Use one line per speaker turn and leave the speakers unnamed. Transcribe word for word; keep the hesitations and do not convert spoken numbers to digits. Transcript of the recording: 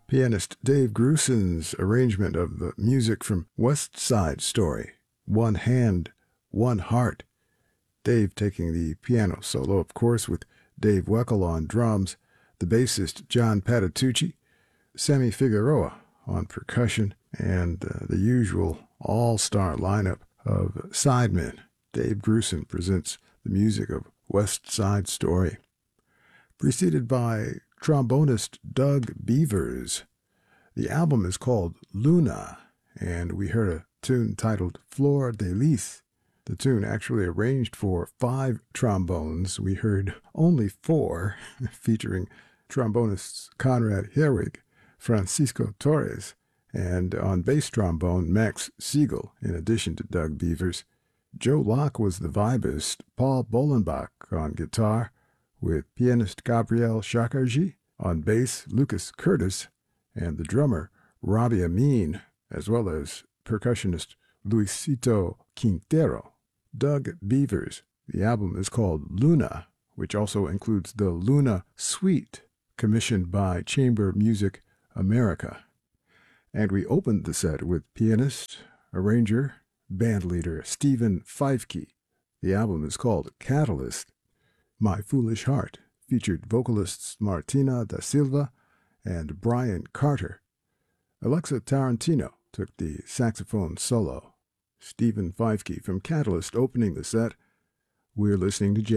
Pianist Dave Grusin's arrangement of the music from West Side Story, One Hand, One Heart. Dave taking the piano solo, of course, with Dave Weckl on drums, the bassist John Patitucci, Sammy Figueroa on percussion, and uh, the usual all-star lineup of sidemen. Dave Grusin presents the music of West Side Story, preceded by trombonist Doug Beavers. The album is called Luna, and we heard a tune titled Flor de Lis. The tune actually arranged for five trombones. We heard only four, featuring trombonists Conrad Herwig, Francisco Torres, and on bass trombone Max Siegel, in addition to Doug Beavers. Joe Locke was the vibist, Paul Bolenbach on guitar, with pianist Gabriel Shakarji, on bass Lucas Curtis, and the drummer Robbie Amin, as well as percussionist Luisito Quintero. Doug Beavers. The album is called Luna, which also includes the Luna Suite, commissioned by Chamber Music America. And we opened the set with pianist, arranger, bandleader Stephen Feifke. The album is called Catalyst. My Foolish Heart featured vocalists Martina da Silva and Brian Carter. Alexa Tarantino took the saxophone solo. Stephen Feifke from Catalyst opening the set. We're listening to